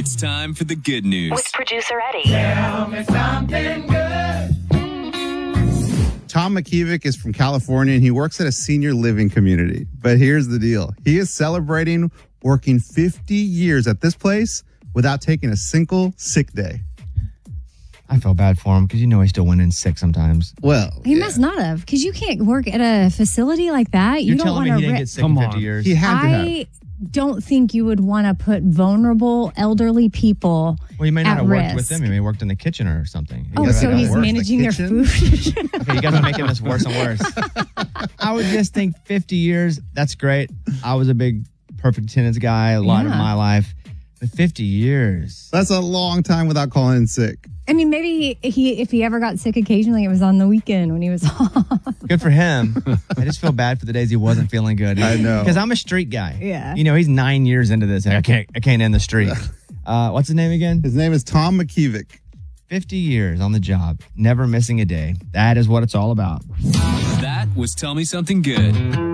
It's time for the good news. With producer Eddie. Tell me something good. Tom McKevick is from California, and he works at a senior living community. But here's the deal. He is celebrating working 50 years at this place without taking a single sick day. I felt bad for him because he still went in sick sometimes. Well, He must not have, because you can't work at a facility like that. You're You don't telling want me he to. didn't get sick in 50 years? he had to have. I don't think you would want to put vulnerable elderly people Well, he may not at have worked risk. with them. He may have worked in the kitchen or something. Oh, guys so got he's worse. managing The their kitchen? food. Okay, you guys are making this worse and worse. I would just think 50 years, that's great. I was a big perfect attendance guy a lot of Yeah. my life. But 50 years. That's a long time without calling in sick. I mean, maybe if he ever got sick occasionally, it was on the weekend when he was off. Good for him. I just feel bad for the days he wasn't feeling good. I know. Because I'm a street guy. Yeah. He's 9 years into this, and I can't end the streak. What's his name again? His name is Tom McKevick. 50 years on the job, never missing a day. That is what it's all about. That was Tell Me Something Good.